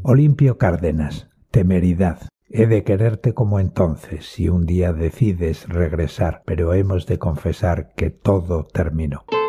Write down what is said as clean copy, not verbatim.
Olimpio Cárdenas, temeridad. He de quererte como entonces, si un día decides regresar, pero hemos de confesar que todo terminó.